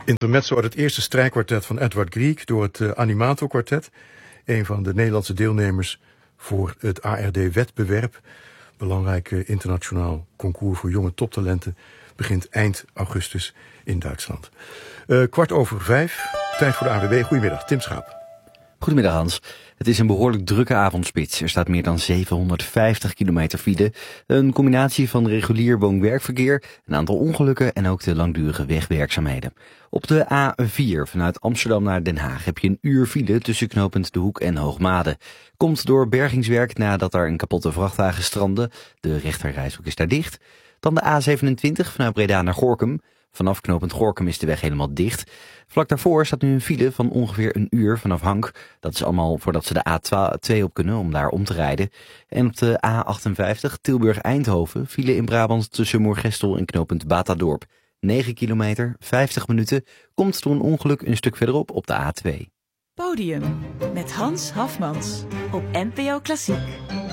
Intermezzo uit het eerste strijkkwartet van Edward Grieg door het Animato Quartet. Een van de Nederlandse deelnemers voor het ARD-wetbewerp. Belangrijk internationaal concours voor jonge toptalenten. Begint eind augustus in Duitsland. 5:15, tijd voor de ANWB. Goedemiddag, Tim Schaap. Goedemiddag Hans. Het is een behoorlijk drukke avondspits. Er staat meer dan 750 kilometer file. Een combinatie van regulier woon-werkverkeer, een aantal ongelukken en ook de langdurige wegwerkzaamheden. Op de A4 vanuit Amsterdam naar Den Haag heb je een uur file tussen knooppunt De Hoek en Hoogmade. Komt door bergingswerk nadat er een kapotte vrachtwagen strandde. De rechterrijstrook is daar dicht. Dan de A27 vanuit Breda naar Gorinchem. Vanaf knooppunt Gorinchem is de weg helemaal dicht. Vlak daarvoor staat nu een file van ongeveer een uur vanaf Hank. Dat is allemaal voordat ze de A2 op kunnen om daar om te rijden. En op de A58 Tilburg-Eindhoven file in Brabant tussen Moergestel en knooppunt Batadorp. 9 kilometer, 50 minuten, komt door een ongeluk een stuk verderop op de A2. Podium met Hans Hafmans op NPO Klassiek.